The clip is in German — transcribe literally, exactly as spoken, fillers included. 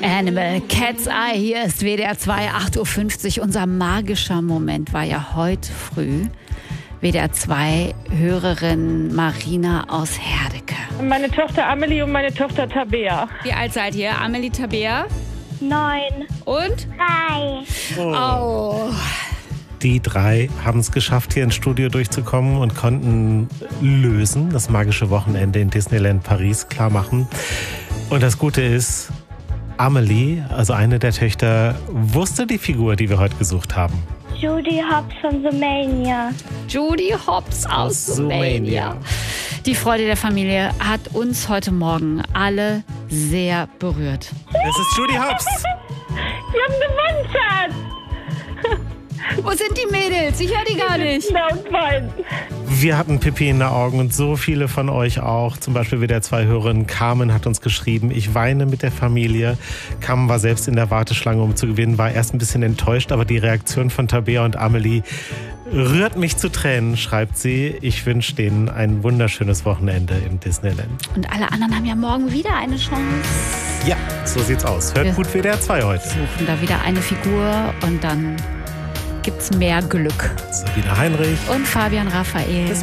Animal Cat's Eye, hier ist W D R zwei, acht Uhr fünfzig. Unser magischer Moment war ja heute früh. W D R zwei Hörerin Marina aus Herdecke. Meine Tochter Amelie und meine Tochter Tabea. Wie alt seid ihr? Amelie, Tabea? Neun. Und? Drei. Oh. Die drei haben es geschafft, hier ins Studio durchzukommen und konnten lösen, das magische Wochenende in Disneyland Paris klar machen. Und das Gute ist, Amelie, also eine der Töchter, wusste die Figur, die wir heute gesucht haben. Judy Hopps von Sumania. Judy Hopps aus Aus Sumania. Sumania. Die Freude der Familie hat uns heute Morgen alle sehr berührt. Es ist Judy Hopps. Wir haben gewonnen, Schatz. Wo sind die Mädels? Ich höre die gar nicht. Da und weinen. Wir hatten Pipi in den Augen und so viele von euch auch. Zum Beispiel W D R zwei Hörerin Carmen hat uns geschrieben, ich weine mit der Familie. Carmen war selbst in der Warteschlange, um zu gewinnen, war erst ein bisschen enttäuscht, aber die Reaktion von Tabea und Amelie rührt mich zu Tränen, schreibt sie. Ich wünsche denen ein wunderschönes Wochenende im Disneyland. Und alle anderen haben ja morgen wieder eine Chance. Ja, so sieht's aus. Hört Wir gut W D R zwei heute. Suchen da wieder eine Figur und dann gibt's mehr Glück. Sabine Heinrich. Und Fabian Raphael.